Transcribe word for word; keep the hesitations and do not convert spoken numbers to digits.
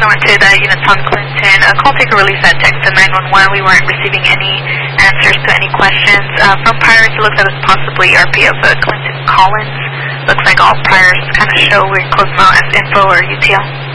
over to the units on Clinton. A call taker released that text to nine one one. We weren't receiving any answers to any questions. Uh, from priors, it looks like it's possibly R P of uh, Clinton Collins. Looks like all priors kind of show we're closing out as info or U T L.